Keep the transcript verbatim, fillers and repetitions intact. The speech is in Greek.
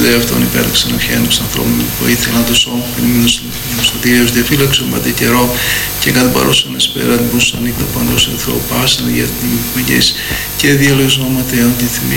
δε αυτόν υπέραξαν ευχαίνους ανθρώπων που ήθελαν το σώμα που στο Κύριος διαφύλαξον μα καιρό και κατά παρόσον εσπέρα την πόσους ανήκτα παντός εθώ πάσαν για την υπογές και διαλογισμό ματέων την θυμή